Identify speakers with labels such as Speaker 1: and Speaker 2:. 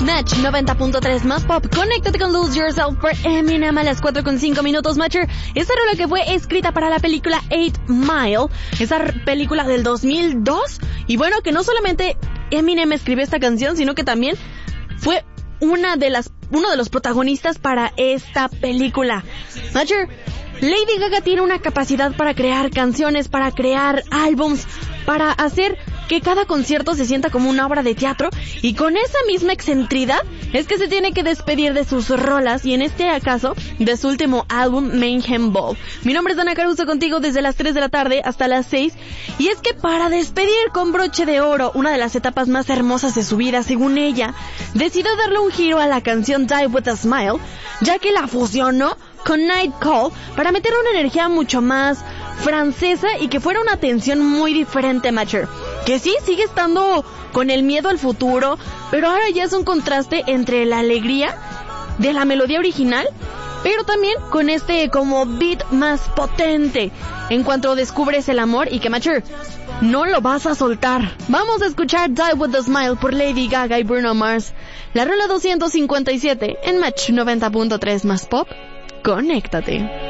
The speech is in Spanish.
Speaker 1: Match 90.3 más pop. Conéctate con Lose Yourself por Eminem a las 4:05 Matcher. Esta rola que fue escrita para la película 8 Mile, esa película del 2002. Y bueno, que no solamente Eminem escribió esta canción, sino que también fue uno de los protagonistas para esta película. Matcher, Lady Gaga tiene una capacidad para crear canciones, para crear álbums, para hacer que cada concierto se sienta como una obra de teatro, y con esa misma excentricidad es que se tiene que despedir de sus rolas, y en este caso de su último álbum, Mayhem Ball. Mi nombre es Dana Caruso, contigo desde las 3 de la tarde hasta las 6, y es que para despedir con broche de oro una de las etapas más hermosas de su vida, según ella, decidió darle un giro a la canción Die With A Smile, ya que la fusionó con Night Call para meter una energía mucho más francesa y que fuera una tensión muy diferente, Matcher. Que sí, sigue estando con el miedo al futuro, pero ahora ya es un contraste entre la alegría de la melodía original, pero también con este como beat más potente en cuanto descubres el amor, y que, Matcher, no lo vas a soltar. Vamos a escuchar Die With A Smile por Lady Gaga y Bruno Mars, la rola 257 en Match 90.3 más pop. Conéctate.